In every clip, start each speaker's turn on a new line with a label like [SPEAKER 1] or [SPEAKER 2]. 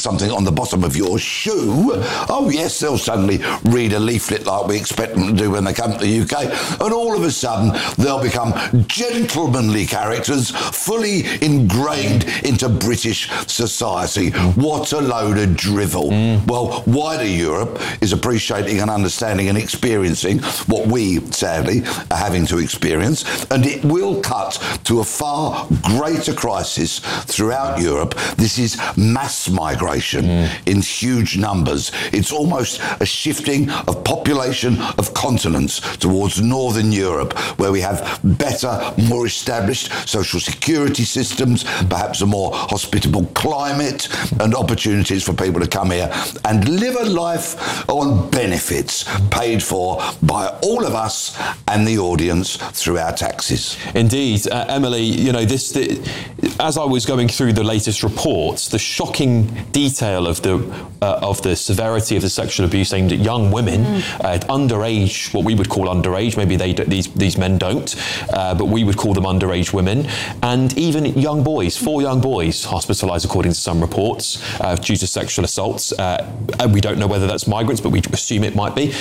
[SPEAKER 1] something on the bottom of your shoe, oh yes, they'll suddenly read a leaflet like we expect them to do when they come to the UK, and all of a sudden they'll become gentlemanly characters fully ingrained into British society. What a load of drivel. Well, wider Europe is appreciating and understanding and experiencing what we, sadly, are having to experience, and it will cut to a far greater crisis throughout Europe. This is mass migration in huge numbers. It's almost a shifting of population of continents towards Northern Europe, where we have better, more established social security systems, perhaps a more hospitable climate, and opportunities for people to come here and live a life on benefits paid for by all of us and the audience through our taxes.
[SPEAKER 2] Indeed. Emily, you know, as I was going through the latest reports, the shocking detail of the severity of the sexual abuse aimed at young women, underage, what we would call underage, maybe these men don't, but we would call them underage women, and even young boys, 4 young boys hospitalised according to some reports due to sexual assaults. And we don't know whether that's migrants, but we assume it might be.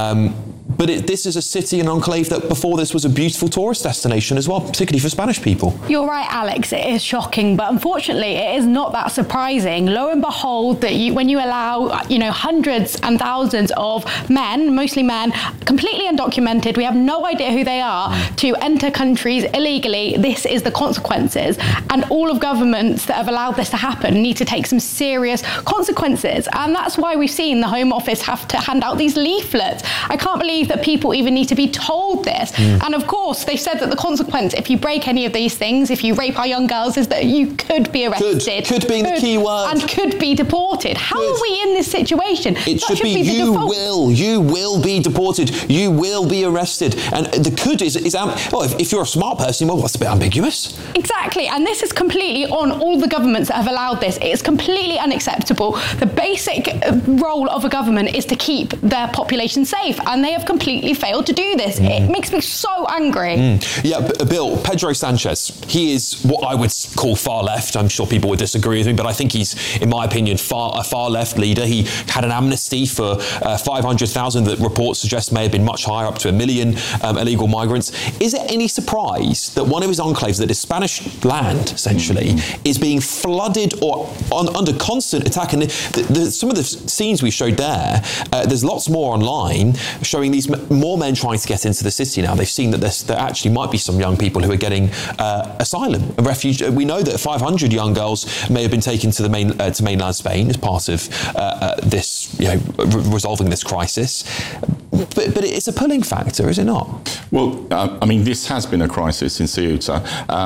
[SPEAKER 2] But this is a city, an enclave that before this was a beautiful tourist destination as well, particularly for Spanish people.
[SPEAKER 3] You're right, Alex, it is shocking, but unfortunately it is not that surprising. Lo and behold, that when you allow, you know, hundreds and thousands of men, mostly men, completely undocumented, we have no idea who they are, to enter countries illegally, this is the consequences. And all of governments that have allowed this to happen need to take some serious consequences. And that's why we've seen the Home Office have to hand out these leaflets. I can't believe that people even need to be told this. And of course, they said that the consequence, if you break any of these things, if you rape our young girls, is that you could be arrested.
[SPEAKER 2] Could being the key word.
[SPEAKER 3] And could be deported. How are we in this situation?
[SPEAKER 2] It should be you will be deported. You will be arrested. And the could is if you're a smart person, well, that's a bit ambiguous.
[SPEAKER 3] Exactly. And this is completely on all the governments that have allowed this. It is completely unacceptable. The basic role of a government is to keep their population safe, and they have completely failed to do this. It makes me so angry.
[SPEAKER 2] Yeah, Bill, Pedro Sanchez, he is what I would call far left. I'm sure people would disagree with me, but I think he's, in my opinion, a far left leader. He had an amnesty for 500,000 that reports suggest may have been much higher, up to 1 million illegal migrants. Is it any surprise that one of his enclaves, that is Spanish land, essentially, is being flooded or under constant attack? And some of the scenes we showed there's lots more online showing these more men trying to get into the city now. They've seen that there actually might be some young people who are getting asylum, a refuge. We know that 500 young girls may have been taken to mainland Spain as part of this, resolving this crisis. But it's a pulling factor, is it not?
[SPEAKER 4] Well, I mean, this has been a crisis in Ceuta.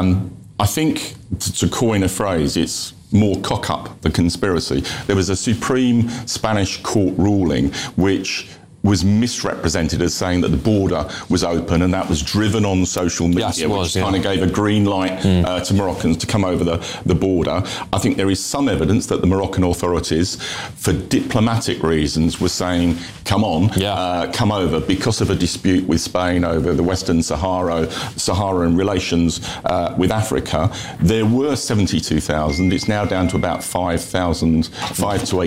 [SPEAKER 4] I think, to coin a phrase, it's more cock-up than conspiracy. There was a Supreme Spanish court ruling which was misrepresented as saying that the border was open, and that was driven on social media, which kind of gave a green light to Moroccans to come over the border. I think there is some evidence that the Moroccan authorities, for diplomatic reasons, were saying, come on, come over, because of a dispute with Spain over the Western Saharan relations with Africa. There were 72,000. It's now down to about 5,000, 5 to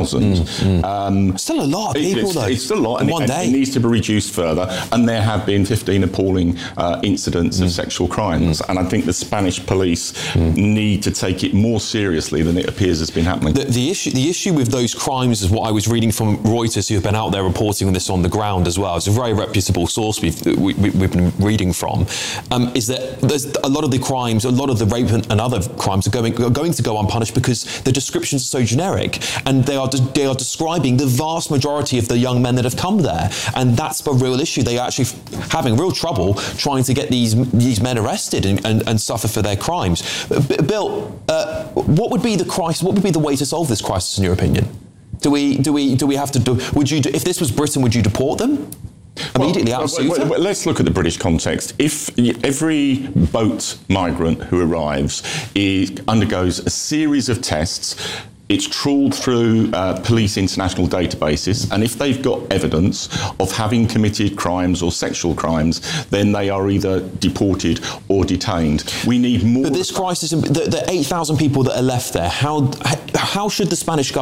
[SPEAKER 4] 8,000.
[SPEAKER 2] Still a lot of people, though.
[SPEAKER 4] It's still a lot, and it needs to be reduced further. And there have been 15 appalling incidents of sexual crimes. And I think the Spanish police need to take it more seriously than it appears has been happening.
[SPEAKER 2] The issue with those crimes is what I was reading from Reuters, who have been out there reporting on this on the ground as well. It's a very reputable source we've been reading from. Is that there's a lot of the crimes, a lot of the rape and other crimes are going to go unpunished because the descriptions are so generic, and they are describing the vast majority of the young men that have come there, and that's a real issue. They are actually having real trouble trying to get these men arrested and suffer for their crimes. Bill, what would be the crisis? What would be the way to solve this crisis, in your opinion? Do we have to? If this was Britain, would you deport them immediately out of Ceuta?
[SPEAKER 4] Well, let's look at the British context. If every boat migrant who arrives undergoes a series of tests, it's trawled through police international databases, and if they've got evidence of having committed crimes or sexual crimes, then they are either deported or detained. We need more.
[SPEAKER 2] But this crisis, the 8,000 people that are left there, how should the Spanish government